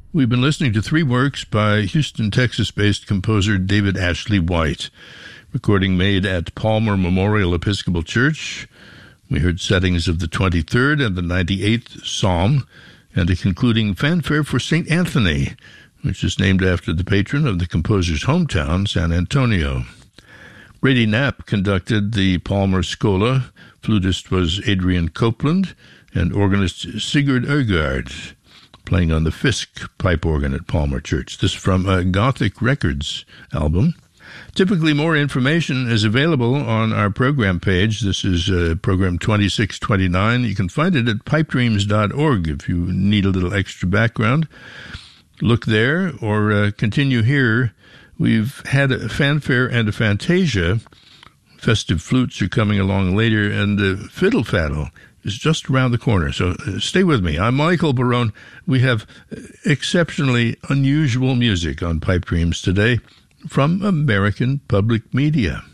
We've been listening to three works by Houston, Texas-based composer David Ashley White. Recording made at Palmer Memorial Episcopal Church. We heard settings of the 23rd and the 98th Psalm, and a concluding fanfare for St. Anthony, which is named after the patron of the composer's hometown, San Antonio. Brady Knapp conducted the Palmer Scola. Flutist was Adrian Copeland, and organist Sigurd Øgaard, playing on the Fisk pipe organ at Palmer Church. This from a Gothic Records album. Typically, more information is available on our program page. This is program 2629. You can find it at pipedreams.org if you need a little extra background. Look there or continue here. We've had a fanfare and a fantasia. Festive flutes are coming along later, and Fiddle Faddle is just around the corner. So stay with me. I'm Michael Barone. We have exceptionally unusual music on Pipe Dreams today from American Public Media.